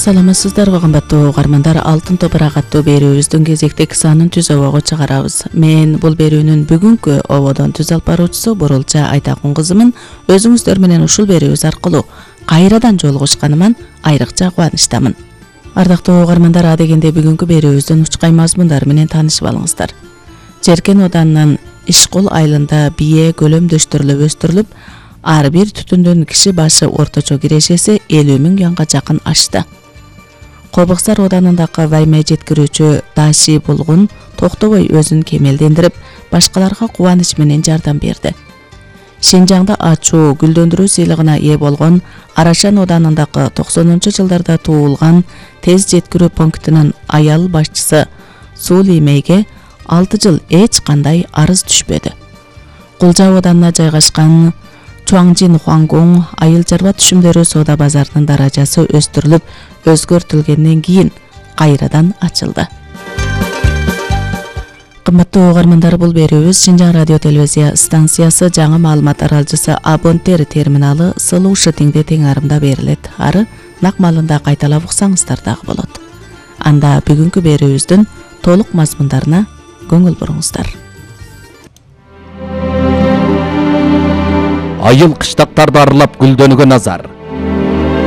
Саламатсыздарбы кымбаттуу угармандар, Алтын топурак аттуу берүүбүздүн кезектеги санын түз обого чыгарабыз. Мен бул берүүнүн бүгүнкү ободон түз алып баруучусу Бурулча Айтакун кызымын. Өзүңүздөр менен ушул берүүбүз аркылуу кайрадан жолугушканыма айрыкча кубанычтамын. Ардактуу угармандар, адегенде бүгүнкү берүүбүздүн учкай мазмундары менен таанышып алыңыздар. Жеркен оданынын Ишкул айылында бие көлөмдөштүрүлүп өстүрүлүп, ар бир түтүндөн киши башы орточо кирешеси 50.000 янга жакын ашты. Кобуксар оданындагы вайме жеткирүүчү Даши Булгун токтобой өзүн кемелдендирип, башкаларга кубаныч менен жардам берди. Шинжаңда ачуу гүлдөндүрүү сыйлыгына ээ болгон Арашан оданындагы 90-жылдарда туулган тез жеткирүү пунктунун аял башчысы Сули Мейге 6 жыл эч кандай арыз түшпөдү. Кулжа оданына жайгашкан Чуаңжин Хуангун айыл чарба түшүмдөрү соода базарынын даражасы өстүрүлүп, өзгөртүлгенден кийин кайрадан ачылды. Кымбаттуу угармандар, бул берүүбүз Шинжаң радио телевизия станциясы жаңы маалымат аралжысы Абонтер терминалы Слушатиңде теңарымда берилет. Ары нак маалында кайталап уксаңыздар дагы болот. Анда бүгүнкү берүүбүздүн толук мазмундарына көңүл буруңуздар. Айыл кыштактарды аралап гүлдөнүүгө назар.